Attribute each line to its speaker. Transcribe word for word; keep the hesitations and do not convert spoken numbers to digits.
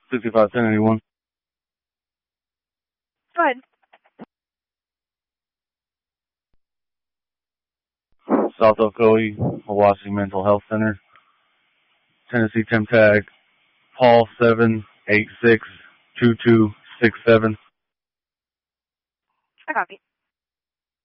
Speaker 1: sixty-five ten eighty-one.
Speaker 2: Go ahead.
Speaker 1: South Ocoee, Hiwassee Mental Health Center. Tennessee Temp Tag, Paul seven eight six two two six seven.
Speaker 2: I copy.